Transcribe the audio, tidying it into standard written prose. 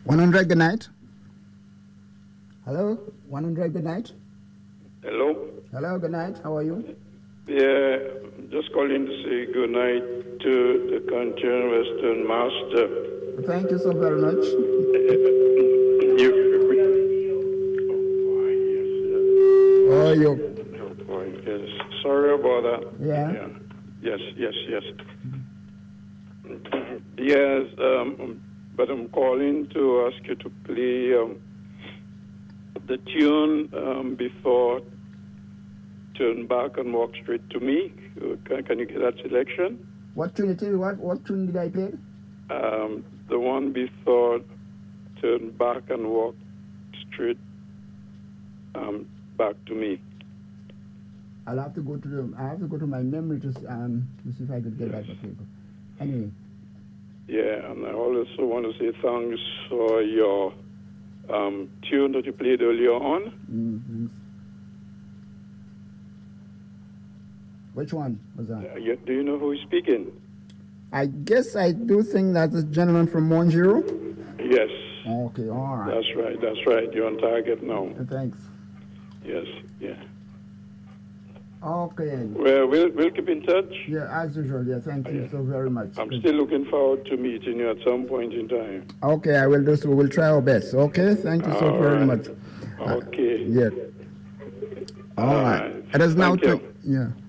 100, good night. Hello? 100, good night. Hello? Hello, good night. How are you? Yeah, just calling to say good night to the country and Western Master. Thank you so very much. Oh, you. Oh, boy, yes. Sorry about that. Yeah. Yes. Yes, but I'm calling to ask you to play the tune before Turn Back and Walk Straight to Me. Can you get that selection? What tune it is? What tune did I play? The one before Turn Back and Walk Straight back to me. I have to go to my memory to see if I could get that paper. Anyway. Yeah, and I also want to say thanks for your tune that you played earlier on. Mm-hmm. Which one was that? Do you know who is speaking? I guess I do think that's a gentleman from 10. Yes. Okay, all right. That's right. You're on target now. Thanks. Yes, yeah. Okay. Well, we'll keep in touch. Yeah, as usual. Yeah, thank you so very much. I'm still looking forward to meeting you at some point in time. Okay, I will do so. We'll try our best. Okay, thank you so very much. Okay. Yeah. All right. It is now. Thank you. Yeah.